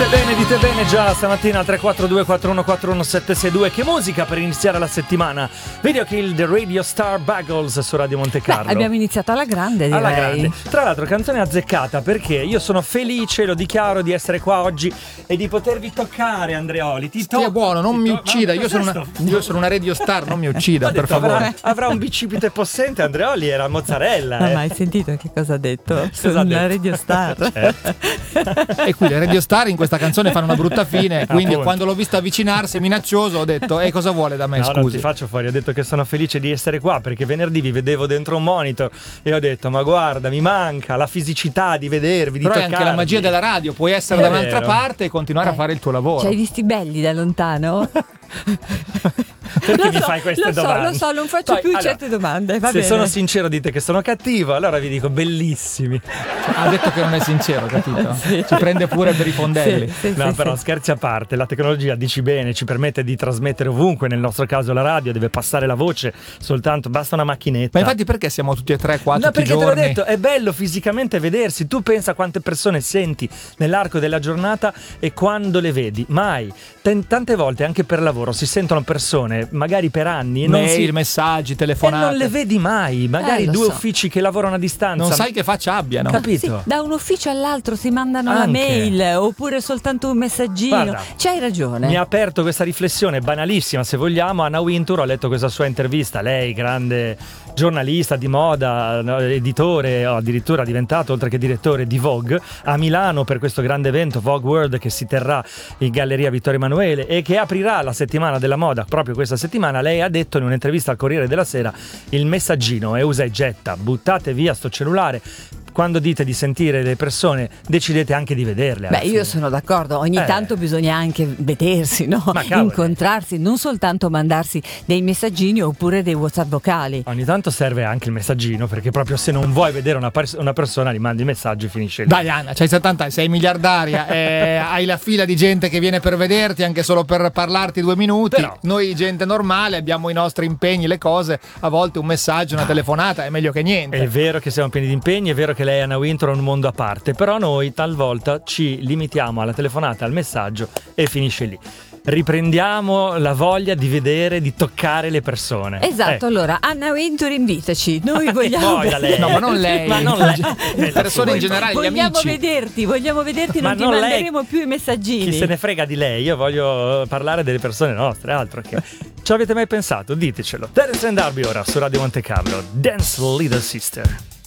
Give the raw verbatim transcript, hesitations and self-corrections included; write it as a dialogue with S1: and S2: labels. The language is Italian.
S1: Dite bene, dite bene già stamattina al tre quattro due quattro uno quattro uno sette sei due. Che musica per iniziare la settimana. Video Kill The Radio Star Buggles su Radio Monte Carlo.
S2: Beh, abbiamo iniziato alla grande, direi.
S1: Alla grande. Tra l'altro canzone azzeccata, perché io sono felice, lo dichiaro, di essere qua oggi e di potervi toccare, Andreoli. Ti
S3: Stia
S1: to-
S3: buono, non
S1: ti
S3: mi
S1: to-
S3: uccida.
S1: Ma
S3: Io sono, una, io sono una Radio Star, non mi uccida,
S1: Ho
S3: per
S1: detto,
S3: favore.
S1: Avrà, avrà un bicipite possente. Andreoli era mozzarella.
S2: Ma
S1: eh.
S2: hai sentito che cosa ha detto? Sono
S1: ha
S2: una
S1: detto?
S2: Radio Star.
S1: Certo.
S3: E qui le Radio Star in questa canzone fanno una brutta fine. Quindi
S1: Appunto.
S3: quando l'ho vista avvicinarsi minaccioso ho detto e cosa vuole da me,
S1: No, non
S3: scusi.
S1: ti faccio fuori, ho detto che sono felice di essere qua perché venerdì vi vedevo dentro un monitor e ho detto ma guarda, mi manca la fisicità di vedervi, di
S3: Però è
S1: toccarvi.
S3: anche la magia della radio, puoi essere
S1: È
S3: da un'altra
S1: vero.
S3: parte e continuare
S2: Eh.
S3: a fare il tuo lavoro.
S2: Ci hai visti belli da lontano?
S1: Perché
S2: Lo
S1: mi
S2: so,
S1: fai queste
S2: lo so,
S1: domande?
S2: lo so, non faccio
S1: Poi,
S2: più
S1: allora,
S2: certe domande, va
S1: se
S2: bene.
S1: sono sincero dite che sono cattivo, allora vi dico bellissimi.
S3: Ha detto che non è sincero, capito? Ci prende pure per i fondelli.
S2: Sì, sì,
S1: No,
S2: sì,
S1: però
S2: sì.
S1: scherzi a parte, la tecnologia, dici bene, ci permette di trasmettere ovunque, nel nostro caso la radio, deve passare la voce soltanto, basta una macchinetta.
S3: Ma infatti perché siamo tutti e tre qua
S1: No,
S3: tutti i
S1: perché te l'ho
S3: giorni?
S1: detto, è bello fisicamente vedersi. Tu pensa quante persone senti nell'arco della giornata e quando le vedi, mai. T- tante volte anche per lavoro si sentono persone, magari per anni, e non,
S3: Mail,
S1: si...
S3: messaggi,
S1: e
S3: telefonate.
S1: non le vedi mai. Magari
S2: Eh, lo
S1: due
S2: so.
S1: uffici che lavorano a distanza.
S3: Non sai che faccia abbiano.
S1: Capito?
S2: Sì, da un ufficio all'altro si mandano la
S1: Anche.
S2: mail oppure soltanto un messaggino.
S1: Guarda,
S2: C'hai ragione.
S1: Mi ha aperto questa riflessione banalissima, se vogliamo. Anna Wintour, ho letto questa sua intervista, lei grande giornalista di moda, no, editore, o addirittura diventato oltre che direttore di Vogue a Milano per questo grande evento Vogue World che si terrà in Galleria Vittorio Emanuele e che aprirà la settimana della moda proprio questa settimana. Lei ha detto in un'intervista al Corriere della Sera il messaggino è usa e getta, buttate via sto cellulare. Quando dite di sentire le persone, decidete anche di vederle. alla
S2: Beh, io
S1: fine.
S2: sono d'accordo, ogni
S1: Eh.
S2: tanto bisogna anche vedersi, no?
S1: Ma cavolo.
S2: Incontrarsi, non soltanto mandarsi dei messaggini oppure dei WhatsApp vocali.
S1: Ogni tanto serve anche il messaggino, perché proprio se non vuoi vedere una, pers- una persona, gli mandi il messaggio e finisce lì.
S3: Dai Anna, c'hai settanta anni, sei miliardaria, eh, hai la fila di gente che viene per vederti anche solo per parlarti due minuti.
S1: Però-
S3: Noi gente normale abbiamo i nostri impegni, le cose, a volte un messaggio, una telefonata è meglio che niente.
S1: È vero che siamo pieni di impegni, è vero che lei, Anna Wintour, è un mondo a parte, però noi talvolta ci limitiamo alla telefonata, al messaggio e finisce lì. Riprendiamo la voglia di vedere, di toccare le persone.
S2: Esatto,
S1: Eh.
S2: allora Anna Wintour invitaci, noi vogliamo
S1: Voglia lei.
S3: No, ma non lei.
S1: Ma non lei.
S3: Le persone in generale, gli
S2: vogliamo
S3: amici.
S2: vederti, vogliamo vederti,
S1: Ma
S2: non ti
S1: non lei.
S2: manderemo più i messaggini.
S1: Chi se ne frega di lei? Io voglio parlare delle persone nostre, altro che. Ci avete mai pensato? Ditecelo. Terence and Darby ora su Radio Monte Carlo. Dance Little Sister.